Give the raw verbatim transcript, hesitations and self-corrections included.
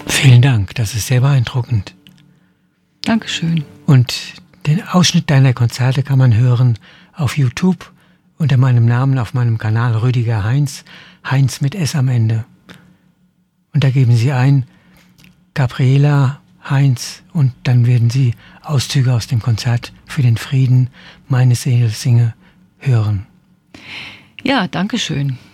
Vielen Dank, das ist sehr beeindruckend. Dankeschön. Und den Ausschnitt deiner Konzerte kann man hören auf YouTube unter meinem Namen auf meinem Kanal Rüdiger Heinz, Heinz mit S am Ende. Und da geben Sie ein Gabriela Heinz und dann werden Sie Auszüge aus dem Konzert für den Frieden, meine Seele singe, hören. Ja, danke schön.